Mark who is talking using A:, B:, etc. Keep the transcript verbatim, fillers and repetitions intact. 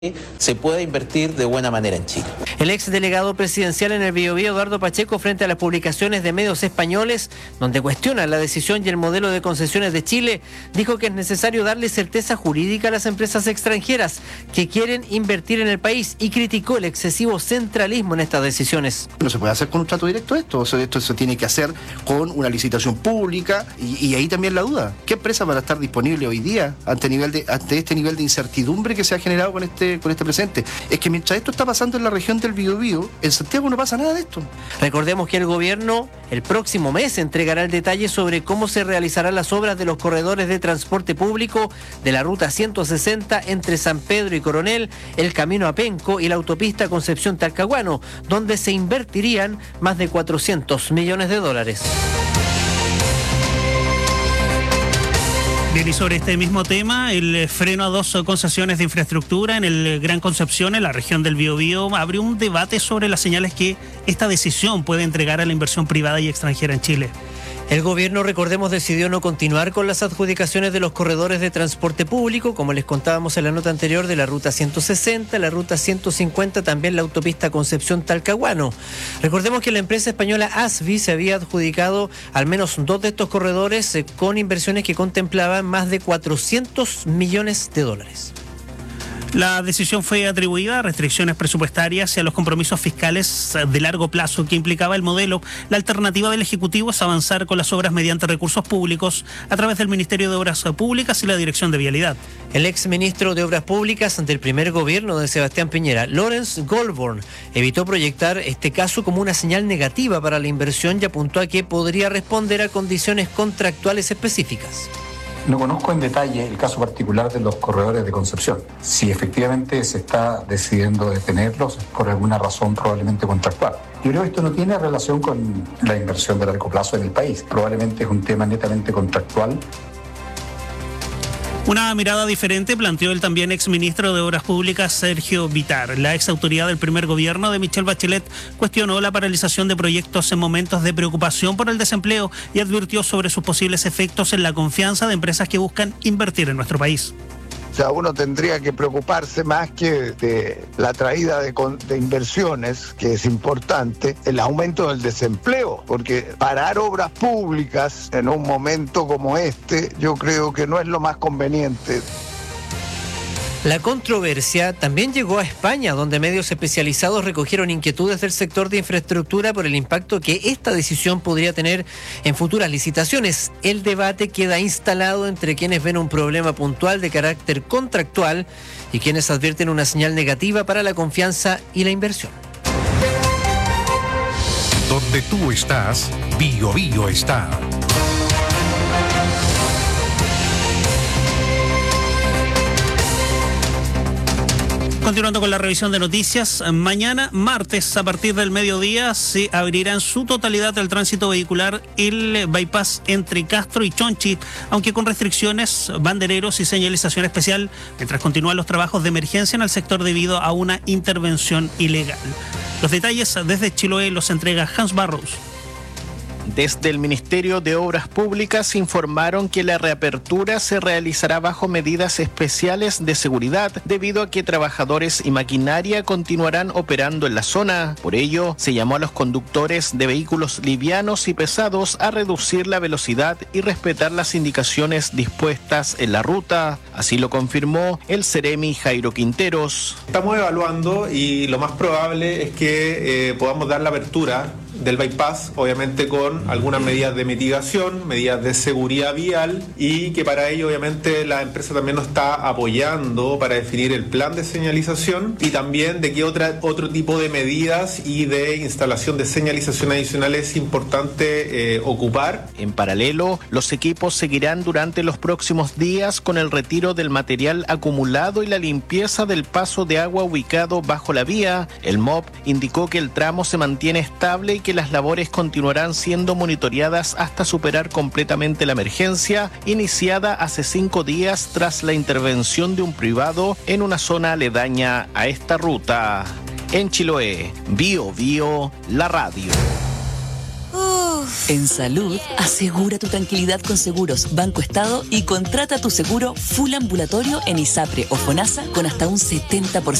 A: se pueda invertir de buena manera en Chile.
B: El ex delegado presidencial en el Biobío, Eduardo Pacheco, frente a las publicaciones de medios españoles donde cuestiona la decisión y el modelo de concesiones de Chile, dijo que es necesario darle certeza jurídica a las empresas extranjeras que quieren invertir en el país y criticó el excesivo centralismo en estas decisiones.
C: No se puede hacer con un trato directo esto, o sea, esto se tiene que hacer con una licitación pública y, y ahí también la duda. ¿Qué empresa va a estar disponible hoy día ante, nivel de, ante este nivel de incertidumbre que se ha generado con este con este presente? Es que mientras esto está pasando en la región del Biobío, en Santiago no pasa nada de esto.
B: Recordemos que el gobierno el próximo mes entregará el detalle sobre cómo se realizarán las obras de los corredores de transporte público de la ruta ciento sesenta entre San Pedro y Coronel, el camino a Penco y la autopista Concepción-Talcahuano, donde se invertirían más de cuatrocientos millones de dólares.
D: Bien, y sobre este mismo tema, el freno a dos concesiones de infraestructura en el Gran Concepción, en la región del Biobío, abrió un debate sobre las señales que esta decisión puede entregar a la inversión privada y extranjera en Chile.
B: El gobierno, recordemos, decidió no continuar con las adjudicaciones de los corredores de transporte público, como les contábamos en la nota anterior, de la ruta ciento sesenta, la ruta ciento cincuenta, también la autopista Concepción-Talcahuano. Recordemos que la empresa española Asvi se había adjudicado al menos dos de estos corredores eh, con inversiones que contemplaban más de cuatrocientos millones de dólares.
D: La decisión fue atribuida a restricciones presupuestarias y a los compromisos fiscales de largo plazo que implicaba el modelo. La alternativa del Ejecutivo es avanzar con las obras mediante recursos públicos a través del Ministerio de Obras Públicas y la Dirección de Vialidad.
B: El ex ministro de Obras Públicas del primer gobierno de Sebastián Piñera, Lawrence Goldborn, evitó proyectar este caso como una señal negativa para la inversión y apuntó a que podría responder a condiciones contractuales específicas.
E: No conozco en detalle el caso particular de los corredores de Concepción. Si efectivamente se está decidiendo detenerlos por alguna razón probablemente contractual. Yo creo que esto no tiene relación con la inversión de largo plazo en el país. Probablemente es un tema netamente contractual.
D: Una mirada diferente planteó el también exministro de Obras Públicas, Sergio Vitar. La exautoridad del primer gobierno de Michelle Bachelet cuestionó la paralización de proyectos en momentos de preocupación por el desempleo y advirtió sobre sus posibles efectos en la confianza de empresas que buscan invertir en nuestro país.
F: O sea, uno tendría que preocuparse más que de la traída de, de inversiones, que es importante, el aumento del desempleo, porque parar obras públicas en un momento como este, yo creo que no es lo más conveniente.
B: La controversia también llegó a España, donde medios especializados recogieron inquietudes del sector de infraestructura por el impacto que esta decisión podría tener en futuras licitaciones. El debate queda instalado entre quienes ven un problema puntual de carácter contractual y quienes advierten una señal negativa para la confianza y la inversión.
G: Donde tú estás, Biobío está.
D: Continuando con la revisión de noticias, mañana martes a partir del mediodía se abrirá en su totalidad el tránsito vehicular el bypass entre Castro y Chonchi, aunque con restricciones, bandereros y señalización especial, mientras continúan los trabajos de emergencia en el sector debido a una intervención ilegal. Los detalles desde Chiloé los entrega Hans Barros.
H: Desde el Ministerio de Obras Públicas informaron que la reapertura se realizará bajo medidas especiales de seguridad debido a que trabajadores y maquinaria continuarán operando en la zona. Por ello, se llamó a los conductores de vehículos livianos y pesados a reducir la velocidad y respetar las indicaciones dispuestas en la ruta. Así lo confirmó el Seremi Jairo Quinteros.
I: Estamos evaluando y lo más probable es que eh, podamos dar la apertura del bypass, obviamente con algunas medidas de mitigación, medidas de seguridad vial, y que para ello obviamente la empresa también nos está apoyando para definir el plan de señalización y también de qué otra, otro tipo de medidas y de instalación de señalización adicional es importante eh, ocupar.
H: En paralelo, los equipos seguirán durante los próximos días con el retiro del material acumulado y la limpieza del paso de agua ubicado bajo la vía. El M O P indicó que el tramo se mantiene estable y que las labores continuarán siendo monitoreadas hasta superar completamente la emergencia iniciada hace cinco días tras la intervención de un privado en una zona aledaña a esta ruta. En Chiloé, Biobío, la radio.
J: Uf. En salud, asegura tu tranquilidad con Seguros Banco Estado y contrata tu seguro full ambulatorio en ISAPRE o FONASA con hasta un setenta por ciento